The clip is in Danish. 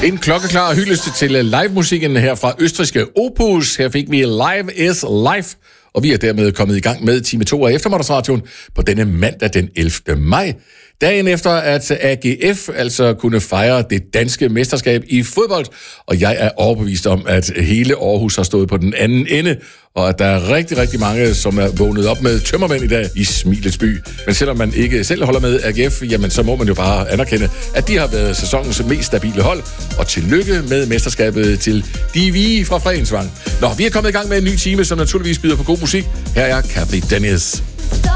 En klokkeklar hyldest til live-musikken her fra østrigske Opus. Her fik vi Live is Life, og vi er dermed kommet i gang med time 2 af Eftermiddagsradioen på denne mandag den 11. maj. Dagen efter, at AGF altså kunne fejre det danske mesterskab i fodbold, og jeg er overbevist om, at hele Aarhus har stået på den anden ende, og at der er rigtig, rigtig mange, som er vågnet op med tømmermænd i dag i Smilets by. Men selvom man ikke selv holder med AGF, jamen så må man jo bare anerkende, at de har været sæsonens mest stabile hold, og tillykke med mesterskabet til De Hvide fra Fredensvang. Nå, vi er kommet i gang med en ny time, som naturligvis byder på god musik. Her er Cathy Dennis.